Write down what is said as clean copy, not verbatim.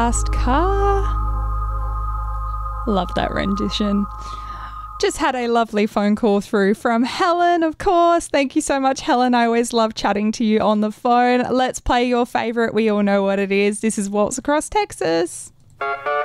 Fast car. Love that rendition. Just had a lovely phone call through from Helen, of course. Thank you so much, Helen. I always love chatting to you on the phone. Let's play your favourite. We all know what it is. This is Waltz Across Texas.